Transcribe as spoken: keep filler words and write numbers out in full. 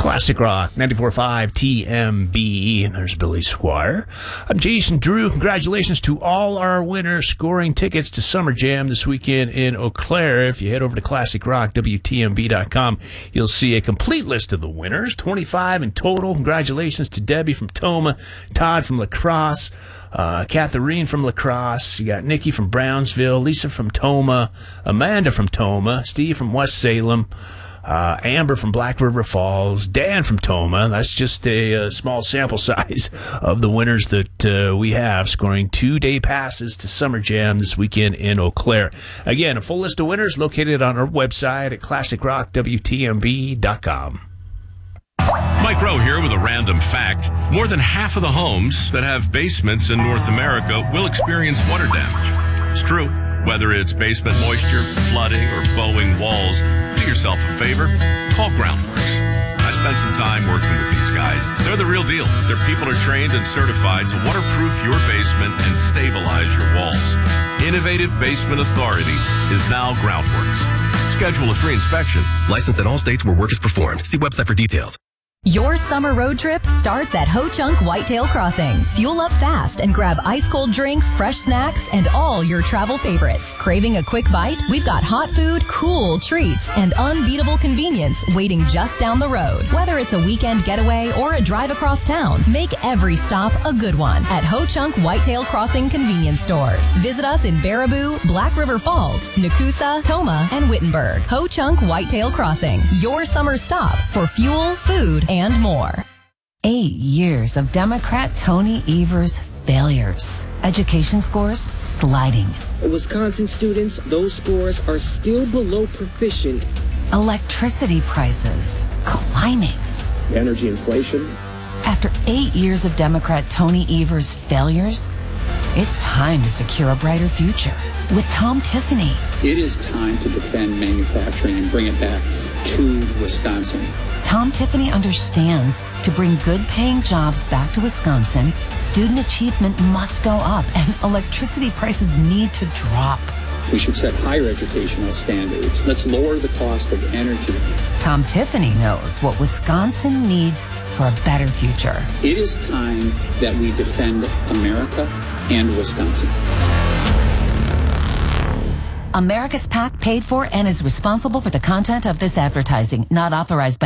Classic Rock, ninety-four point five T M B. And there's Billy Squire. I'm Jason Drew. Congratulations to all our winners scoring tickets to Summer Jam this weekend in Eau Claire. If you head over to classic rock W T M B dot com, you'll see a complete list of the winners, twenty-five in total. Congratulations to Debbie from Toma, Todd from La Crosse, uh, Catherine from La Crosse. You got Nikki from Brownsville, Lisa from Toma, Amanda from Toma, Steve from West Salem, Uh, Amber from Black River Falls, Dan from Toma. That's just a, a small sample size of the winners that uh, we have scoring two-day passes to Summer Jam this weekend in Eau Claire. Again, a full list of winners located on our website at classic rock W T M B dot com. Mike Rowe here with a random fact. More than half of the homes that have basements in North America will experience water damage. It's true. Whether it's basement moisture, flooding, or bowing walls, do yourself a favor, call Groundworks. I spent some time working with these guys. They're the real deal. Their people are trained and certified to waterproof your basement and stabilize your walls. Innovative Basement Authority is now Groundworks. Schedule a free inspection. Licensed in all states where work is performed. See website for details. Your summer road trip starts at Ho Chunk Whitetail Crossing. Fuel up fast and grab ice-cold drinks, fresh snacks, and all your travel favorites. Craving a quick bite? We've got hot food, cool treats, and unbeatable convenience waiting just down the road. Whether it's a weekend getaway or a drive across town, make every stop a good one at Ho Chunk Whitetail Crossing convenience stores. Visit us in Baraboo, Black River Falls, Nakusa, Toma, and Wittenberg. Ho Chunk Whitetail Crossing, your summer stop for fuel, food, and more. Eight years of Democrat Tony Evers' failures. Education scores sliding. Wisconsin students, those scores are still below proficient. Electricity prices climbing. Energy inflation. After eight years of Democrat Tony Evers' failures, it's time to secure a brighter future with Tom Tiffany. It is time to defend manufacturing and bring it back to Wisconsin. Tom Tiffany understands to bring good-paying jobs back to Wisconsin, student achievement must go up and electricity prices need to drop. We should set higher educational standards. Let's lower the cost of energy. Tom Tiffany knows what Wisconsin needs for a better future. It is time that we defend America and Wisconsin. America's PAC paid for and is responsible for the content of this advertising, not authorized by